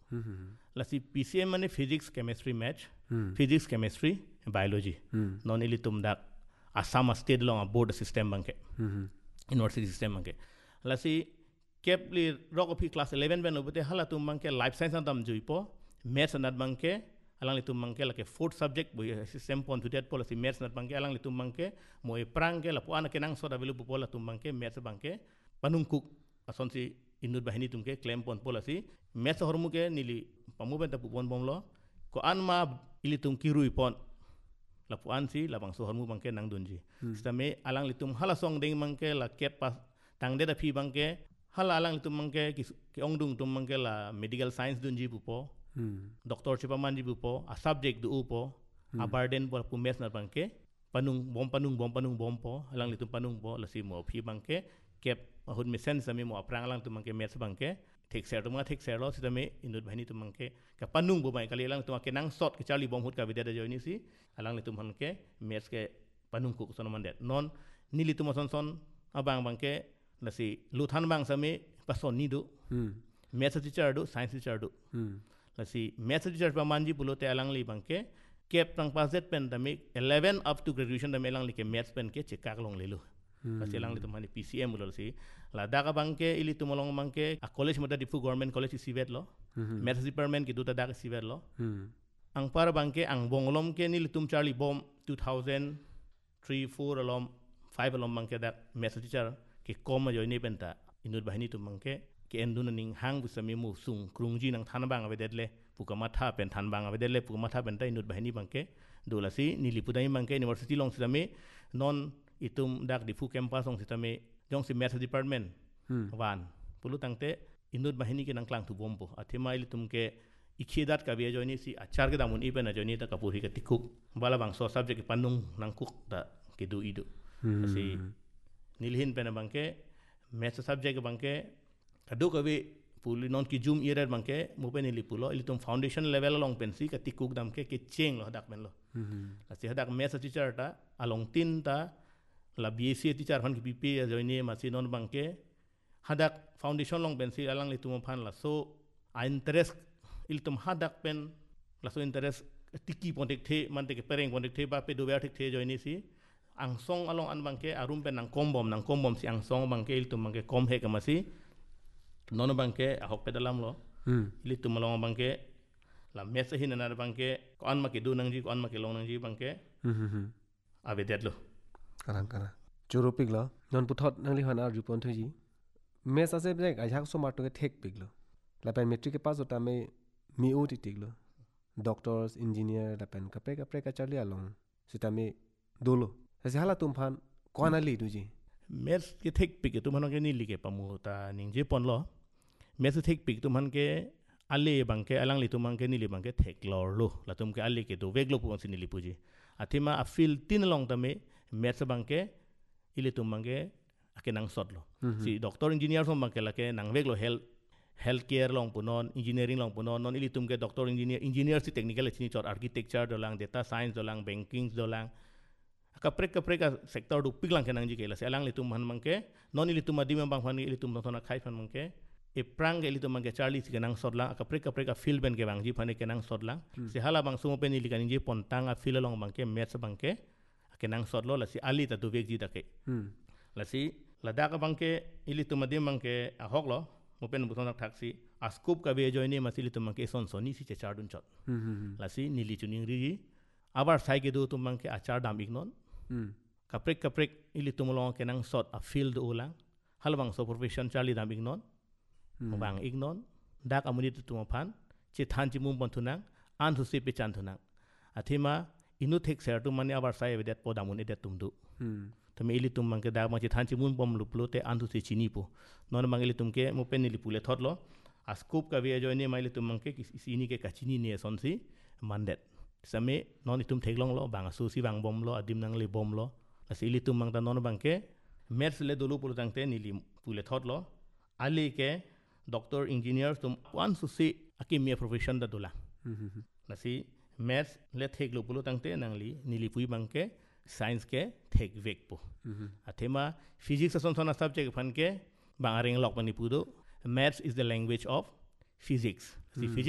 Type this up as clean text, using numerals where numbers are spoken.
lasi PCM mane physics chemistry math physics chemistry biology non ili tum dak Assam state long board system bangke university system bangke lasi kepli rock of class 11 ben obete hala tum bangke life science andam juipo maths anat bangke alang litum bangke like fourth subject bu system pon to that policy maths anat bangke alang litum bangke mo e prangke la puana kenang soda velu bu pola tum bangke maths bangke panungkuk asonsi inut bahini tumke claim pon policy maths hormuke nili pamu ben tapu pon bomlo ko anma ili tum kirui pon la puan si la bang so hormu bangke nang dunji stame alang litum hala song ding bangke la kep pas tang de da phi bangke hala alang litum bangke ki ongdung tum bangke la medical science dunji bu po doktor chipa manji bu po a subject du po a burden por pu maths na bangke panung bom po alang litum panung po la si mo phi bangke kep ahun misen sami mo aprang alang tum bangke maths bangke thek ser lo sitame inut bahini tum bangke ka panung bo bai kali alang tum ke nang sot ke chali bom hut ka vidya da joini si alang litum hanke maths ke panung ku sono mandet non nili tum son abang bangke la si luthan bang sami pason ni du maths teacher du science teacher du la si maths teacher pa manji pulote alang li bangke kep tang paset pen dami 11 up to graduation dami alang li ke maths pen ke chekak long lelu kasi lang litum hani PCM ulo si la daga bangke ili tumolong bangke a college mada difu government college sivet lo maths department ki duta daga sivet lo ang para bangke ang bonglom ke ni litum charlie bom 2003 4 alom 5 alom bangke dak maths teacher ki koma joini benta inut bahini tum bangke ki enduna ning hang busami mu sung krungji nang thanbang avedle pukamatha pen thanbang avedle pukamatha benta inut bahini bangke dolasi nilipudai bangke university long sidame non itum dak di fu campus ong sitame jong si maths department wan pulu tangte inut bahini ke nang klang tu bompo athema ilitum ke ikhidat ka be joini si achar ke damun ipen a joini ta kapuri ka tikuk bala bang so subject panung nang kuk da ke du idu si nilhin pen bangke maths subject bangke kadu ka be puli non ki zoom year bangke mo pen ilipulo ilitum foundation level long pen si ka tikuk dam ke cheng lo dak men lo si hadak maths teacher ta along tin ta la BSc teacher han ki PP joini masi non bangke hadak foundation long ben si alang litum phan la so a interest iltum hadak pen la so interest tiki pontek the man te ke pereng pontek the ba pe do ber the joini si ang song along an bangke arum pen nang kombom si ang song bangke iltum bangke kom he ka masi non bangke a hok pedalam lo iltum along bangke la mesa hin na bangke ko an ma ke du nang ji ko an ma ke long nang ji bangke ave det lo kara choro pigla non puthot nangli hana ripon thuji mes ase brek ajak so marto ke thek piglo la pen metric ke pass ota me mi o titiglo doctors engineer la pen kapre ka charli along sita me dolo ase hala tum phan kona li duji mes ke thek pig tu man ke ni li ke pamu ta ning je pon lo mes thek pig tu man ke ale bangke alang li tu man ke ni li bangke thek lor lo la tum ke ale ke do veglo pu sin li puji athima a fil tin long ta me maths bangke ili tum bangke ake nang sot lo si doctor engineer som bangke lake nang veglo health care long punon engineering long punon non ili tum ke doctor engineer si technical chini chor architecture dolang data science dolang banking dolang kapre ka sector du piglang ke nang ji ke la selang li tum han bangke non ili tum adi bang phani ili tum thona khai phan bangke e prang ili tum bangke charlie si ke nang sot la kapre ka feel ben ke bang ji phani ke nang sot la si hala bang sumo pen ili kan ji pontang a feel long bangke maths bangke kenang sot lo la si ali ta du vek ji take la si la da ka bangke ili tu madim bangke a hok lo mo pen bu thon thak si a scoop ka be joini masili tu bangke son soni si che chardun chot la si nili chuning ri abar sai ke du tu bangke a char dam ignon kaprek ili tu molong kenang sot a field ulang hal bang so profession charli dam ignon bang ignon da ka muni tu phan che than chi mum pon thunang an thu se pe chan thunang athima inu thek ser tu mani abar sai vedet podamun edet tumdu tame ili tum mangke da ma chi than chi mun bom luplo te andu se chini po non mangeli tum ke mo pen li pule thotlo a scoop ka ve joine maili tum mangke ki sini ke ka chini ne son si mandet same non itum theklong lo bang su si bang bom lo adim nang le bom lo asili tum mang ta non bangke mers le dolu pulu tangte nili pule thotlo ali ke doctor engineer tum wan su si akimia profession da dula nasi maths le thek lo pulu tangte nangli nili pui bangke science ke thek vek po athema physics son sona subject phan ke bangaring lok pani pudo maths is the language of physics si